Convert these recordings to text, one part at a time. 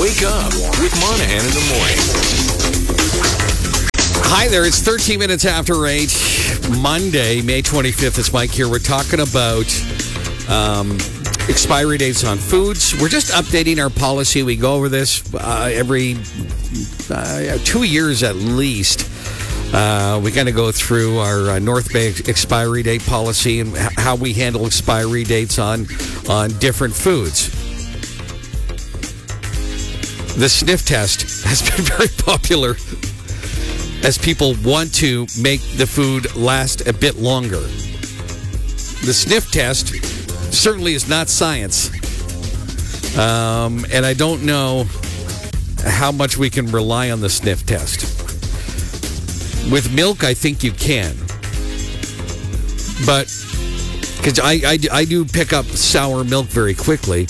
Wake up with Monahan in the morning. Hi there, it's 13 minutes after 8, Monday, May 25th. It's Mike here. We're talking about expiry dates on foods. We're just updating our policy. We go over this every 2 years at least. We kind of go through our North Bay expiry date policy and how we handle expiry dates on different foods. The sniff test has been very popular as people want to make the food last a bit longer. The sniff test certainly is not science. And I don't know how much we can rely on the sniff test. With milk, I think you can. But, because I do pick up sour milk very quickly.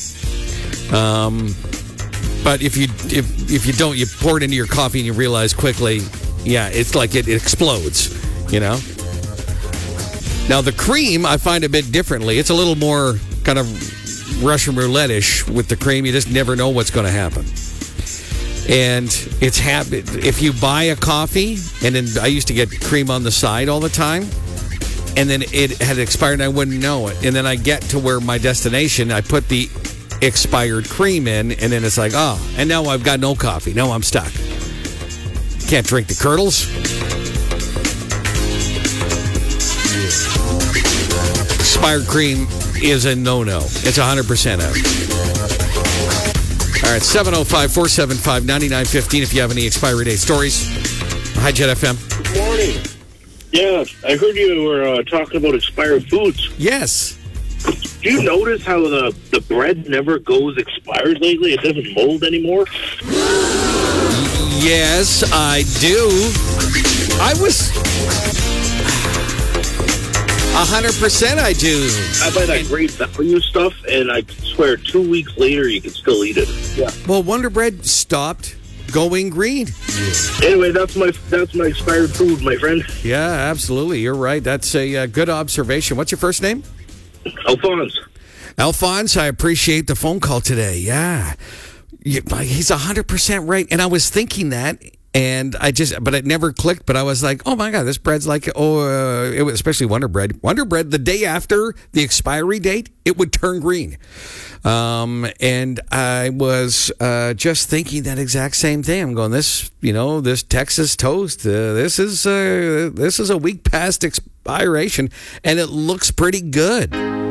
But if you don't, you pour it into your coffee and you realize quickly, yeah, it's like it explodes, you know? Now, the cream, I find a bit differently. It's a little more kind of Russian roulette-ish with the cream. You just never know what's going to happen. And if you buy a coffee, and then I used to get cream on the side all the time, and then it had expired and I wouldn't know it. And then I get to where my destination, I put the expired cream in, and then it's like, oh, and now I've got no coffee. Now I'm stuck. Can't drink the curdles. Expired cream is a no-no. It's 100% out. All right, 705-475-9915 if you have any expiry date stories. Hi, Jet FM. Good morning. Yeah, I heard you were talking about expired foods. Yes. Do you notice how the bread never goes expired lately? It doesn't mold anymore? Yes, I do. I was 100% I do. I buy that great value stuff, and I swear 2 weeks later you can still eat it. Yeah. Well, Wonder Bread stopped going green. Anyway, that's my expired food, my friend. Yeah, absolutely. You're right. That's a good observation. What's your first name? Alphonse. Alphonse, I appreciate the phone call today. Yeah. He's 100% right. And I was thinking that, and but it never clicked. But I was like, oh my God, this bread's like, it was especially Wonder Bread. Wonder Bread, the day after the expiry date, it would turn green. And I was just thinking that exact same thing. I'm going, this Texas toast, this is a week past expiration, and it looks pretty good.